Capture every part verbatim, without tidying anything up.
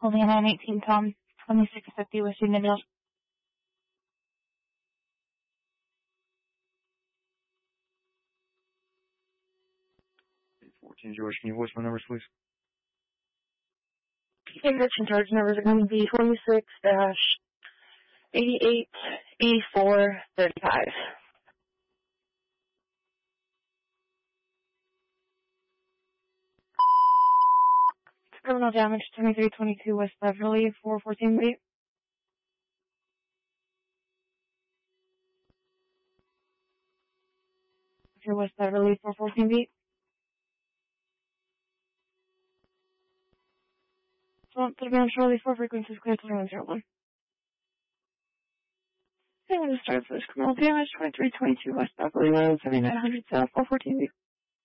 Holding a nine eighteen Tom, twenty-six fifty West Union Mill. fourteen George, can you voice my numbers, please? Conviction charge numbers are going to be twenty-six dash eighty-eight eighty-four thirty-five. Criminal damage, twenty-three twenty-two West Beverly, four fourteen B. Here, West Beverly, four fourteen B. So, to be on Charlie, four frequencies clear to one zero one. Okay, I'm going to start for this criminal damage, twenty-three twenty-two West Beverly Road, seventy-nine hundred South, four fourteen B.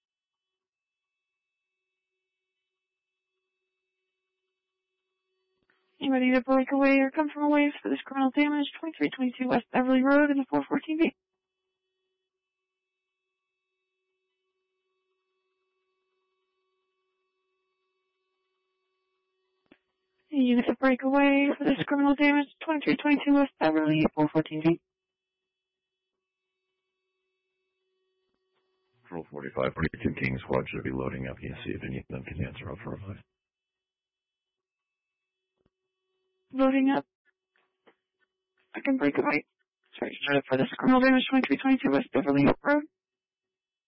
Anybody to break away or come from away for this criminal damage, twenty-three twenty-two West Beverly Road in the four fourteen B. Unit to break away for this criminal damage, twenty-three twenty-two West Beverly, four fourteen B. Patrol forty-five forty-two King Squad should be loading up. Can you see if any of them can answer up for a five? Loading up. I can break away. Sorry, for this criminal damage, twenty-three twenty-two West Beverly Road.